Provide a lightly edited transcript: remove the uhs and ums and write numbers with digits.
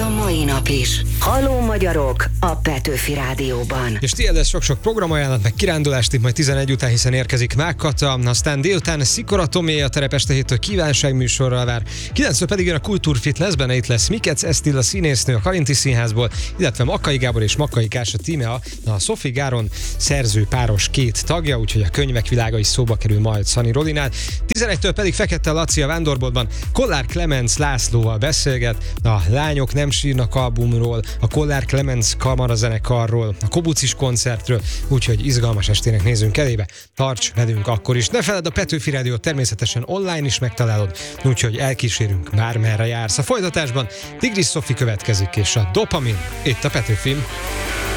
a mai nap is. Halló magyarok a Petőfi Rádióban. És tiéd lesz sok-sok programajánlat, meg kirándulást, itt majd 11 után, hiszen érkezik Mák Kata, aztán délután Szikora Tomé a Terep este 7-től kívánságműsorral vár. 9-től pedig jön a Kultúrfit, lesz benne, itt lesz Mikec Esztilla színésznő a Karinti Színházból, illetve Makkai Gábor és Makkai Kása Tímea, a Sophie Gáron szerző páros két tagja, úgyhogy a könyvek világa is szóba kerül majd Szani Rodinál. 11-től pedig Fekete Laci a Vándorboltban Kollár Clemens Lászlóval beszélget a Lányok nem sírnak albumról, a Kollár Clemens kamarazenekarról, a Kobucis koncertről, úgyhogy izgalmas estének nézünk elébe. Tarts velünk akkor is. Ne feledd, a Petőfi Rádiót természetesen online is megtalálod, úgyhogy elkísérünk bármerre jársz. A folytatásban Tigris Szofi következik, és a Dopamin itt a Petőfin.